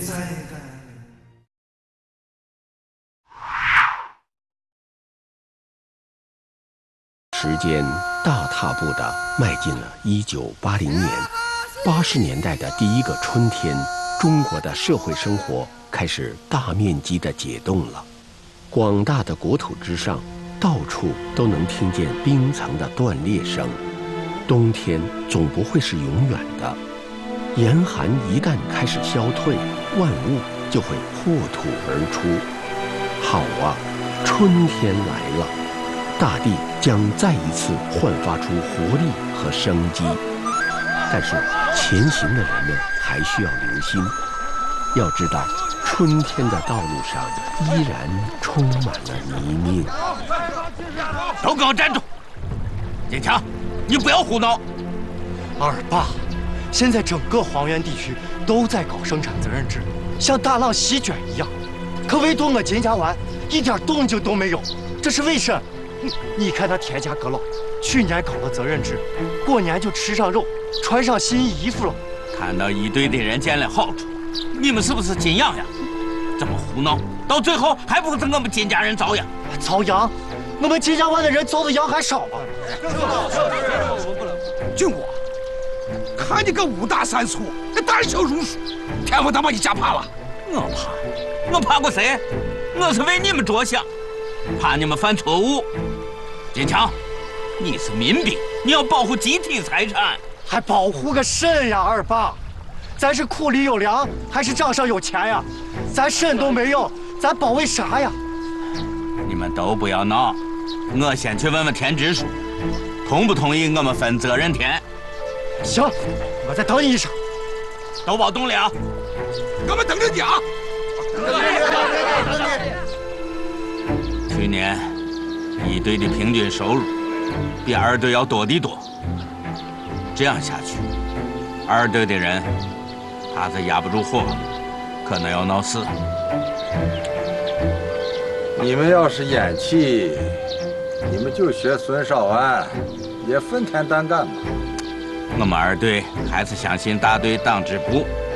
时间大踏步地迈进了1980年，80年代的第一个春天，中国的社会生活开始大面积地解冻了。广大的国土之上，到处都能听见冰层的断裂声。冬天总不会是永远的，严寒一旦开始消退，万物就会破土而出。好啊，春天来了！大地将再一次焕发出活力和生机，但是前行的人们还需要留心。要知道，春天的道路上依然充满了泥泞。 都给我站住！坚强，你不要胡闹！ 二爸，现在整个黄原地区都在搞生产责任制，像大浪席卷一样，可唯独我金家湾一点动静都没有，这是为什？你看那田家阁老，去年搞了责任制，过年就吃上肉，穿上新衣服了。 看到一堆的人捡了好处，你们是不是心痒痒？这么胡闹，到最后还不是我们金家人遭殃？ 遭殃？我们金家湾的人遭的殃还少吗？ 俊国，看你个五大三粗，胆小如鼠，天父他把你吓怕了。 我怕过谁？我是为你们着想，怕你们犯错误。坚强，你是民兵，你要保护集体财产。 还保护个肾呀，二爸！咱是库里有粮，还是账上有钱呀？咱肾都没有，咱保卫啥呀？ 你们都不要闹，我先去问问田支书，同不同意我们分责任田？ 行，我再等你一声。 都别动了啊！ 我们等着你啊！ 去年一队的平均收入比二队要多得多，这样下去，二队的人怕是压不住火，可能要闹事。 你们要是咽气，你们就学孙少安，也分田单干嘛。 我们二队还是相信大队党支部